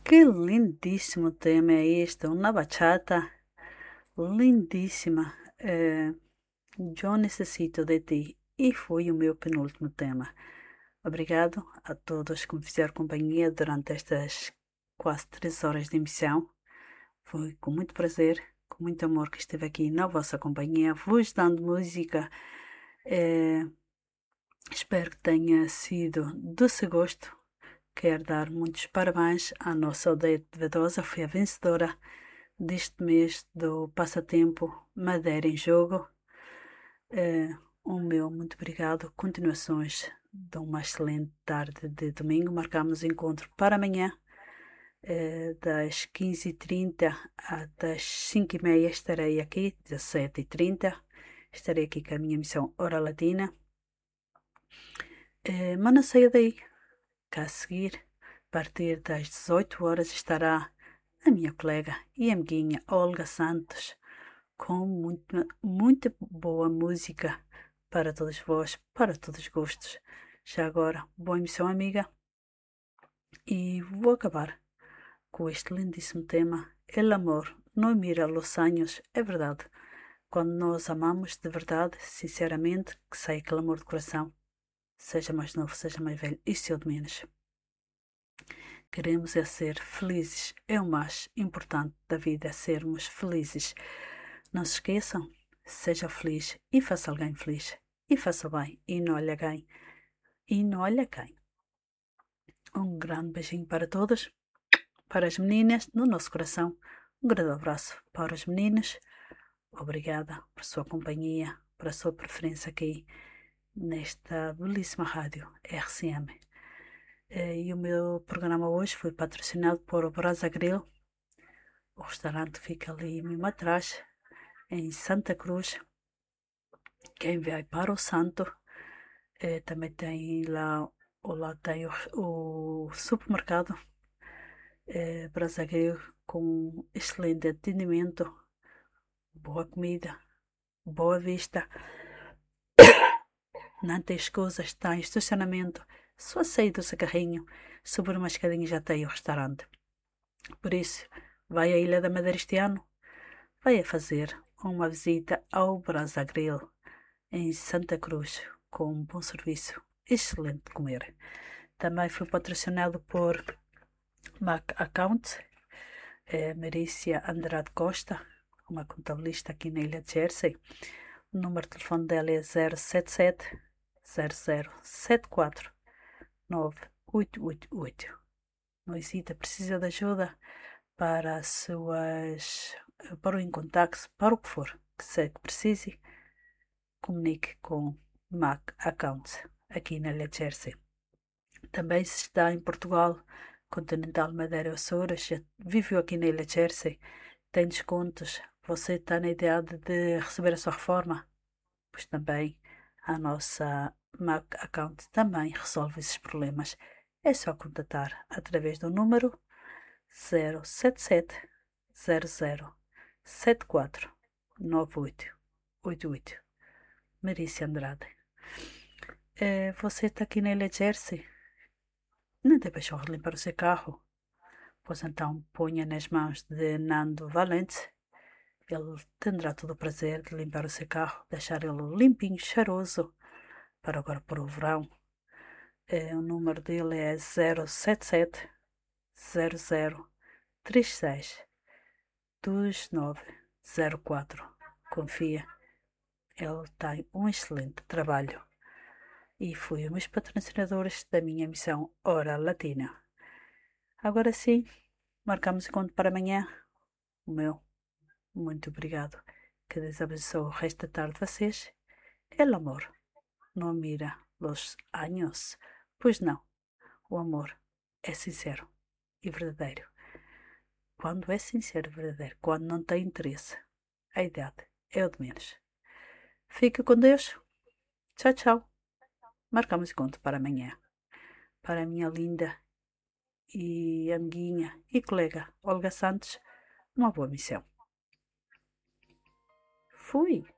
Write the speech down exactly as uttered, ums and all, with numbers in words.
Que lindíssimo tema é este, uma bachata lindíssima. É, Eu necessito de ti. E foi o meu penúltimo tema. Obrigado a todos que me fizeram companhia durante estas quase três horas de emissão. Foi com muito prazer, com muito amor que estive aqui na vossa companhia, vos dando música. É, Espero que tenha sido do seu gosto. Quero dar muitos parabéns à nossa aldeia de Vedosa, foi a vencedora deste mês do passatempo Madeira em Jogo. Eh, o meu muito obrigado. Continuações de uma excelente tarde de domingo. Marcamos encontro para amanhã, eh, das quinze e trinta até as cinco e meia. Estarei aqui, dezessete e trinta. Estarei aqui com a minha missão Hora Latina. Eh, mas não saia daí. Cá a seguir, a partir das dezoito horas, estará a minha colega e amiguinha Olga Santos com muita, muita boa música para todos vós, para todos os gostos. Já agora, boa emissão, amiga, e vou acabar com este lindíssimo tema. El amor não mira los años, é verdade. Quando nós amamos de verdade, sinceramente, que sai aquele amor de coração, seja mais novo, seja mais velho, isso eu de menos. Queremos é ser felizes. É o mais importante da vida, é sermos felizes. Não se esqueçam, seja feliz e faça alguém feliz. E faça bem e não olhe a quem. E não olhe a quem. Um grande beijinho para todos, para as meninas, no nosso coração. Um grande abraço para os meninos. Obrigada por sua companhia, por a sua preferência aqui nesta belíssima rádio R C M. E o meu programa hoje foi patrocinado por o Brasa Grill. O restaurante fica ali mesmo atrás, em Santa Cruz. Quem vai para o Santo, eh, também tem lá, ou lá tem o, o supermercado eh, Brasa Grill, com excelente atendimento, boa comida, boa vista. Não tem escusas, está em estacionamento. Só sair do seu carrinho, subir uma escadinha já tem o restaurante. Por isso, vai à Ilha da Madeira este ano, vai a fazer uma visita ao Brasa Grill em Santa Cruz, com um bom serviço, excelente de comer. Também foi patrocinado por Mac Account, é Marícia Andrade Costa, uma contabilista aqui na Ilha de Jersey. O número de telefone dela é zero sete sete, zero zero sete quatro, nove oito oito oito. Noisita precisa de ajuda para as suas, para o incontacto, para o que for que se precise, comunique com Mac Accounts aqui na Ilha de Jersey. Também se está em Portugal, Continental Madeira Açores, viveu aqui na Ilha de Jersey, tem descontos, você está na ideia de receber a sua reforma, pois também a nossa Mac Account também resolve esses problemas. É só contatar através do número zero sete sete, zero zero sete quatro, nove oito oito oito. Marícia Andrade. É, você está aqui na Ilha de Jersey? Não tem deixou de limpar o seu carro? Pois então ponha nas mãos de Nando Valente. Ele terá todo o prazer de limpar o seu carro, deixar ele limpinho, cheiroso, para agora para o verão. É, o número dele é zero sete sete, zero zero três seis, dois nove zero quatro. Confia, ele tem um excelente trabalho. E foi um dos patrocinadores da minha missão Hora Latina. Agora sim, marcamos encontro para amanhã. O meu muito obrigado. Que Deus abençoe o resto da tarde de vocês. El amor não mira los años. Pois não, o amor é sincero e verdadeiro. Quando é sincero e verdadeiro, quando não tem interesse, a idade é o de menos. Fique com Deus. Tchau, tchau. Marcamos encontro para amanhã. Para a minha linda e amiguinha e colega Olga Santos, uma boa missão. Fui!